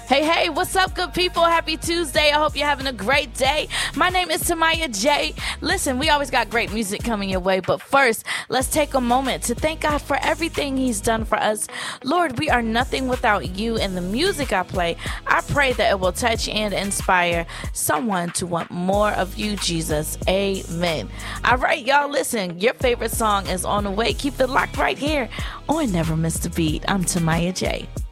Hey, hey, what's up, good people? Happy Tuesday. I hope you're having a great day. My name is Tamaya J. Listen, we always got great music coming your way, but first, let's take a moment to thank God for everything He's done for us. Lord, we are nothing without you, and the music I play, I pray that it will touch and inspire someone to want more of you, Jesus. Amen. All right, y'all, listen, your favorite song is on the way. Keep it locked right here on Never Miss a Beat. I'm Tamaya J.